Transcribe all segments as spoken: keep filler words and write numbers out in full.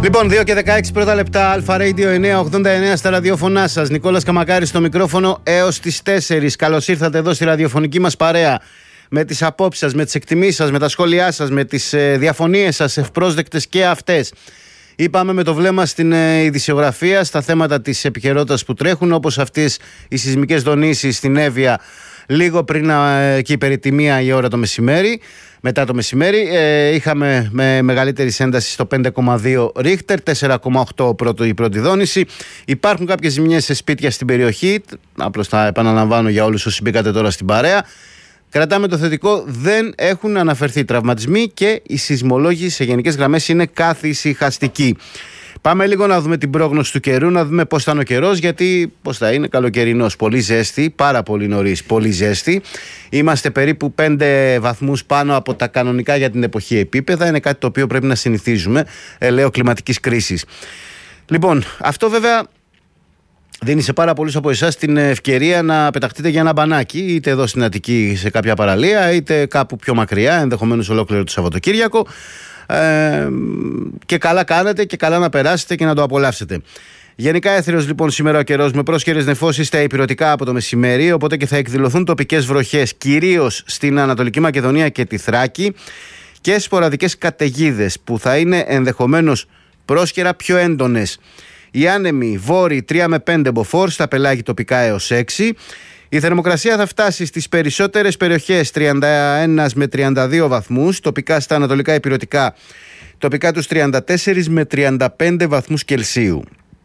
Λοιπόν, δύο και δεκαέξι πρώτα λεπτά, Αλφα Radio εννιακόσια ογδόντα εννέα στα ραδιοφωνά σας. Νικόλας Καμακάρης στο μικρόφωνο έως τις τέσσερις. Καλώς ήρθατε εδώ στη ραδιοφωνική μας παρέα. Με τις απόψεις σας, με τις εκτιμήσεις σας, με τα σχόλιά σας, με τις ε, διαφωνίες σας, ευπρόσδεκτες και αυτές. Είπαμε με το βλέμμα στην ε, ειδησιογραφία, στα θέματα της επικαιρότητας που τρέχουν, όπως αυτές οι σεισμικές δονήσεις στην Εύβοια λίγο πριν ε, και υπερητιμία η ώρα το μεσημέρι. Μετά το μεσημέρι ε, είχαμε με μεγαλύτερη ένταση στο πέντε κόμμα δύο Ρίχτερ, τέσσερα κόμμα οκτώ πρώτο, η πρώτη δόνηση. Υπάρχουν κάποιες ζημιές σε σπίτια στην περιοχή, απλώς τα επαναλαμβάνω για όλους όσοι μπήκατε τώρα στην παρέα. Κρατάμε το θετικό, δεν έχουν αναφερθεί τραυματισμοί και οι σεισμολόγοι σε γενικές γραμμές είναι καθησυχαστικοί. Πάμε λίγο να δούμε την πρόγνωση του καιρού, να δούμε πώς θα είναι ο καιρός, γιατί πώς θα είναι, καλοκαιρινός, πολύ ζέστη, πάρα πολύ νωρίς, πολύ ζέστη. Είμαστε περίπου πέντε βαθμούς πάνω από τα κανονικά για την εποχή επίπεδα, είναι κάτι το οποίο πρέπει να συνηθίζουμε, ε, λέω κλιματικής κρίσης. Λοιπόν, αυτό βέβαια δίνει σε πάρα πολλούς από εσάς την ευκαιρία να πεταχτείτε για ένα μπανάκι, είτε εδώ στην Αττική σε κάποια παραλία, είτε κάπου πιο μακριά, ενδεχομένως ολόκληρο το Σαββατοκύριακο. Ε, και καλά κάνετε και καλά να περάσετε και να το απολαύσετε. Γενικά έθριος λοιπόν σήμερα ο καιρός με πρόσχερες νεφώσεις στα ηπειρωτικά από το μεσημέρι, οπότε και θα εκδηλωθούν τοπικές βροχές κυρίως στην Ανατολική Μακεδονία και τη Θράκη και σποραδικές καταιγίδες που θα είναι ενδεχομένως πρόσχερα πιο έντονες. Οι άνεμοι βόρειοι τρία με πέντε μποφόρ, στα πελάγη τοπικά έως έξι. Η θερμοκρασία θα φτάσει στις περισσότερες περιοχές τριάντα ένα με τριάντα δύο βαθμούς, τοπικά στα ανατολικά ηπειρωτικά, τοπικά τους τριάντα τέσσερα με τριάντα πέντε βαθμούς Κελσίου.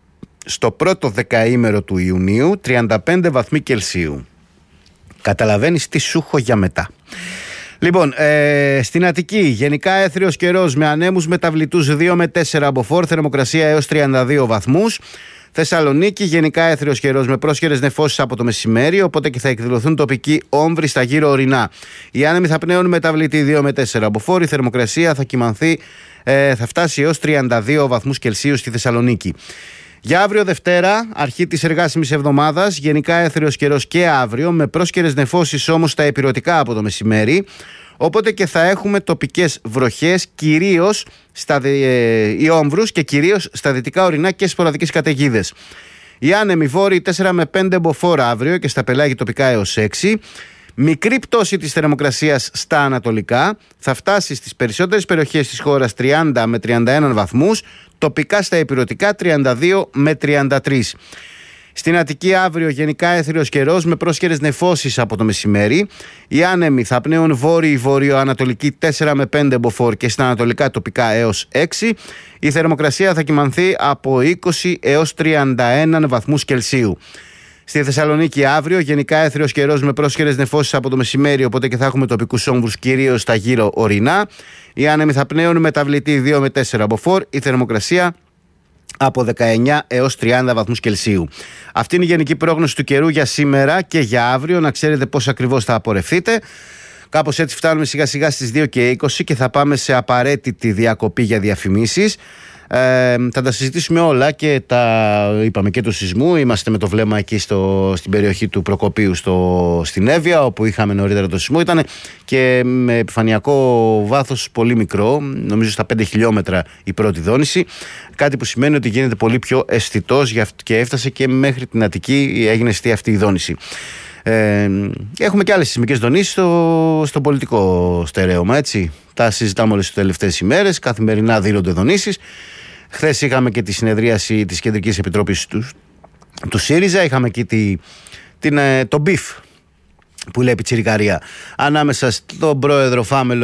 Στο πρώτο δεκαήμερο του Ιουνίου τριάντα πέντε βαθμοί Κελσίου. Καταλαβαίνεις τι σου έχω για μετά. Λοιπόν, ε, στην Αττική γενικά έθριος καιρός με ανέμους μεταβλητούς δύο με τέσσερα μποφόρ, θερμοκρασία έως τριάντα δύο βαθμούς. Θεσσαλονίκη, γενικά έθριος καιρός με πρόσχερες νεφώσεις από το μεσημέρι, οπότε και θα εκδηλωθούν τοπικοί όμβροι στα γύρω ορεινά. Οι άνεμοι θα πνέουν μεταβλητή δύο με τέσσερα μποφόρ, η θερμοκρασία θα κυμανθεί, ε, θα φτάσει έως τριάντα δύο βαθμούς Κελσίου στη Θεσσαλονίκη. Για αύριο Δευτέρα, αρχή της εργάσιμης εβδομάδας, γενικά έθριος καιρός και αύριο, με πρόσχερες νεφώσεις όμως στα ηπειρωτικά από το μεσημέρι. Οπότε και θα έχουμε τοπικές βροχές, κυρίως στα ε, οι όμβρους και κυρίως στα δυτικά ορεινά και σποραδικές καταιγίδες. Οι άνεμοι βόρειοι τέσσερα με πέντε μποφόρ αύριο και στα πελάγη τοπικά έως έξι. Μικρή πτώση της θερμοκρασίας στα ανατολικά, θα φτάσει στις περισσότερες περιοχές της χώρας τριάντα με τριάντα ένα βαθμούς, τοπικά στα ηπειρωτικά τριάντα δύο με τριάντα τρία. Στην Αττική αύριο γενικά έθριος καιρός με πρόσχερες νεφώσεις από το μεσημέρι. Οι άνεμοι θα πνέουν βόρειοι βορειοανατολικοί τέσσερα με πέντε μποφόρ και στα ανατολικά τοπικά έως έξι. Η θερμοκρασία θα κυμανθεί από είκοσι έως τριάντα ένα βαθμούς Κελσίου. Στη Θεσσαλονίκη αύριο γενικά έθριος καιρός με πρόσχερες νεφώσεις από το μεσημέρι, οπότε και θα έχουμε τοπικούς όμβρους κυρίως στα γύρω ορεινά. Οι άνεμοι θα πνέουν μεταβλητή δύο με τέσσερα μποφόρ. Η θερμοκρασία από δεκαεννέα έως τριάντα βαθμούς Κελσίου. Αυτή είναι η γενική πρόγνωση του καιρού για σήμερα και για αύριο, να ξέρετε πώς ακριβώς θα απορρευθείτε. Κάπως έτσι φτάνουμε σιγά σιγά στις δύο και είκοσι και θα πάμε σε απαραίτητη διακοπή για διαφημίσεις. Ε, θα τα συζητήσουμε όλα και τα είπαμε και του σεισμού. Είμαστε με το βλέμμα εκεί στο, στην περιοχή του Προκοπίου στο, στην Εύβοια, όπου είχαμε νωρίτερα το σεισμό. Ήταν και με επιφανειακό βάθος πολύ μικρό, νομίζω στα πέντε χιλιόμετρα η πρώτη δόνηση. Κάτι που σημαίνει ότι γίνεται πολύ πιο αισθητός και έφτασε και μέχρι την Αττική, έγινε αισθητή αυτή η δόνηση. Ε, έχουμε και άλλες σεισμικές δονήσεις στο, στο πολιτικό στερέωμα, έτσι. Τα συζητάμε όλες τις τελευταίες ημέρες, καθημερινά δίνονται δονήσεις. Χθες είχαμε και τη συνεδρίαση της Κεντρικής Επιτροπής του, του ΣΥΡΙΖΑ, είχαμε και τη, την, το μπιφ που λέει πιτσιρικαρία ανάμεσα στον πρόεδρο Φάμελο